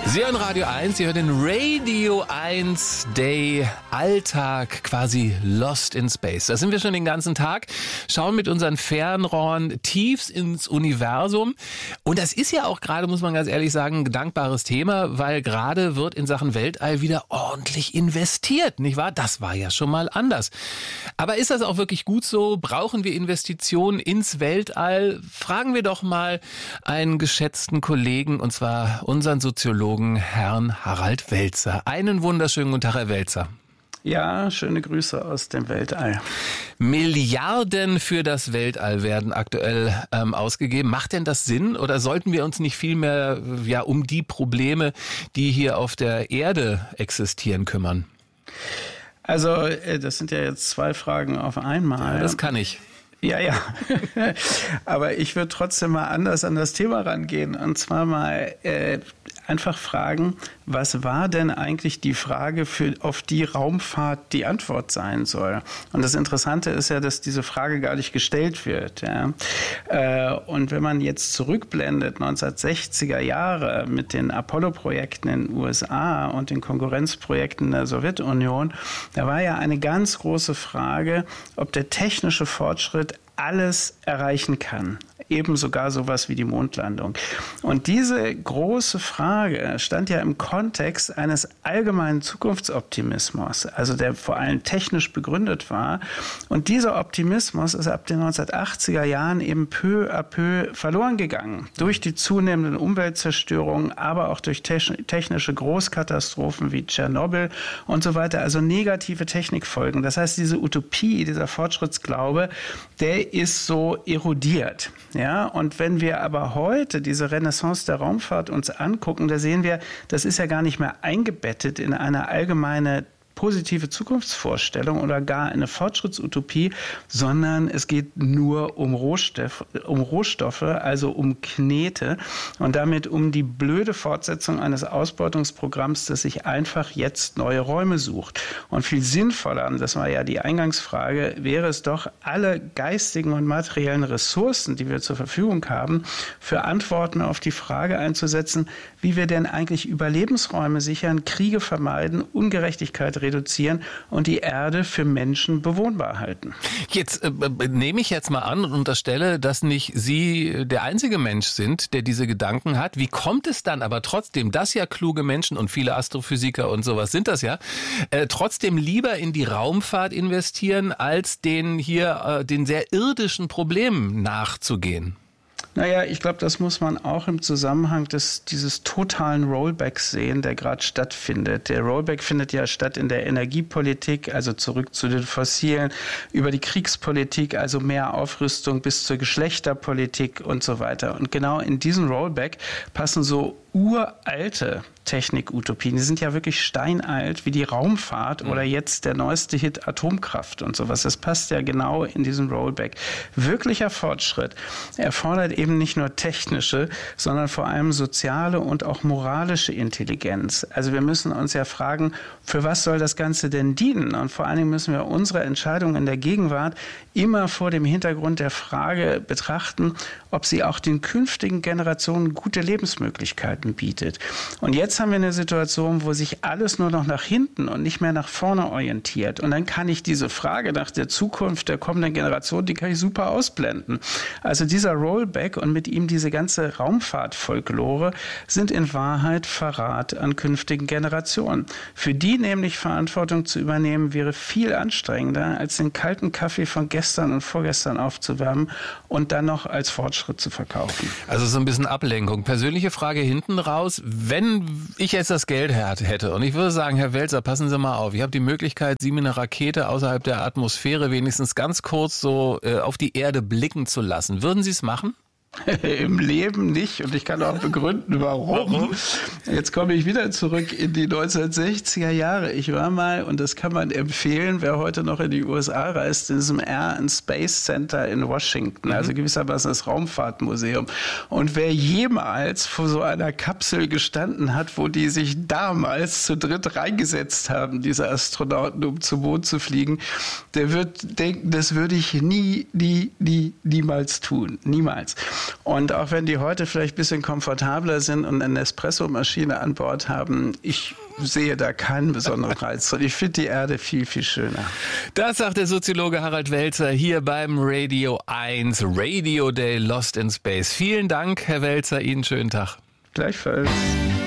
Sie hören Radio 1, Sie hören den Radio 1 Day Alltag, quasi Lost in Space. Da sind wir schon den ganzen Tag, schauen mit unseren Fernrohren tief ins Universum. Und das ist ja auch gerade, muss man ganz ehrlich sagen, ein dankbares Thema, weil gerade wird in Sachen Weltall wieder ordentlich investiert, nicht wahr? Das war ja schon mal anders. Aber ist das auch wirklich gut so? Brauchen wir Investitionen ins Weltall? Fragen wir doch mal einen geschätzten Kollegen, und zwar unseren Soziologen, Herrn Harald Welzer. Einen wunderschönen guten Tag, Herr Welzer. Ja, schöne Grüße aus dem Weltall. Milliarden für das Weltall werden aktuell ausgegeben. Macht denn das Sinn oder sollten wir uns nicht vielmehr um die Probleme, die hier auf der Erde existieren, kümmern? Also, das sind ja jetzt zwei Fragen auf einmal. Ja, das kann ich. Ja. Aber ich würde trotzdem mal anders an das Thema rangehen. Und zwar mal einfach fragen, was war denn eigentlich die Frage, auf die Raumfahrt die Antwort sein soll? Und das Interessante ist ja, dass diese Frage gar nicht gestellt wird. Ja? Und wenn man jetzt zurückblendet, 1960er Jahre mit den Apollo-Projekten in den USA und den Konkurrenzprojekten der Sowjetunion, da war ja eine ganz große Frage, ob der technische Fortschritt alles erreichen kann. Eben sogar sowas wie die Mondlandung. Und diese große Frage stand ja im Kontext eines allgemeinen Zukunftsoptimismus, also der vor allem technisch begründet war. Und dieser Optimismus ist ab den 1980er Jahren eben peu à peu verloren gegangen. Durch die zunehmenden Umweltzerstörungen, aber auch durch technische Großkatastrophen wie Tschernobyl und so weiter, also negative Technikfolgen. Das heißt, diese Utopie, dieser Fortschrittsglaube, der ist so erodiert. Ja, und wenn wir aber heute diese Renaissance der Raumfahrt uns angucken, da sehen wir, das ist ja gar nicht mehr eingebettet in eine allgemeine positive Zukunftsvorstellung oder gar eine Fortschrittsutopie, sondern es geht nur um Rohstoffe, also um Knete und damit um die blöde Fortsetzung eines Ausbeutungsprogramms, das sich einfach jetzt neue Räume sucht. Und viel sinnvoller, das war ja die Eingangsfrage, wäre es doch, alle geistigen und materiellen Ressourcen, die wir zur Verfügung haben, für Antworten auf die Frage einzusetzen, wie wir denn eigentlich Überlebensräume sichern, Kriege vermeiden, Ungerechtigkeit reduzieren und die Erde für Menschen bewohnbar halten. Jetzt nehme ich jetzt mal an und unterstelle, dass nicht Sie der einzige Mensch sind, der diese Gedanken hat. Wie kommt es dann aber trotzdem, dass ja kluge Menschen und viele Astrophysiker und sowas sind das ja, trotzdem lieber in die Raumfahrt investieren, als den sehr irdischen Problemen nachzugehen? Naja, ich glaube, das muss man auch im Zusammenhang dieses totalen Rollbacks sehen, der gerade stattfindet. Der Rollback findet ja statt in der Energiepolitik, also zurück zu den Fossilen, über die Kriegspolitik, also mehr Aufrüstung bis zur Geschlechterpolitik und so weiter. Und genau in diesen Rollback passen so uralte Technikutopien. Die sind ja wirklich steinalt, wie die Raumfahrt oder jetzt der neueste Hit Atomkraft und sowas. Das passt ja genau in diesen Rollback. Wirklicher Fortschritt erfordert eben nicht nur technische, sondern vor allem soziale und auch moralische Intelligenz. Also wir müssen uns ja fragen, für was soll das Ganze denn dienen? Und vor allen Dingen müssen wir unsere Entscheidungen in der Gegenwart immer vor dem Hintergrund der Frage betrachten, ob sie auch den künftigen Generationen gute Lebensmöglichkeiten bietet. Und jetzt haben wir eine Situation, wo sich alles nur noch nach hinten und nicht mehr nach vorne orientiert. Und dann kann ich diese Frage nach der Zukunft der kommenden Generation, die kann ich super ausblenden. Also dieser Rollback und mit ihm diese ganze Raumfahrtfolklore sind in Wahrheit Verrat an künftigen Generationen. Für die nämlich Verantwortung zu übernehmen, wäre viel anstrengender, als den kalten Kaffee von gestern und vorgestern aufzuwärmen und dann noch als Fortschritt zu verkaufen. Also so ein bisschen Ablenkung. Persönliche Frage hinten raus. Wenn ich jetzt das Geld hätte und ich würde sagen, Herr Welzer, passen Sie mal auf, ich habe die Möglichkeit, Sie mit einer Rakete außerhalb der Atmosphäre wenigstens ganz kurz so auf die Erde blicken zu lassen. Würden Sie es machen? Im Leben nicht und ich kann auch begründen, warum. Jetzt komme ich wieder zurück in die 1960er Jahre. Ich war mal, und das kann man empfehlen, wer heute noch in die USA reist, in diesem Air and Space Center in Washington, also gewissermaßen das Raumfahrtmuseum. Und wer jemals vor so einer Kapsel gestanden hat, wo die sich damals zu dritt reingesetzt haben, diese Astronauten, um zum Mond zu fliegen, der wird denken, das würde ich niemals tun. Niemals. Und auch wenn die heute vielleicht ein bisschen komfortabler sind und eine Espresso-Maschine an Bord haben, ich sehe da keinen besonderen Reiz. Und ich finde die Erde viel, viel schöner. Das sagt der Soziologe Harald Welzer hier beim Radio 1 Radio Day Lost in Space. Vielen Dank, Herr Welzer. Ihnen schönen Tag. Gleichfalls.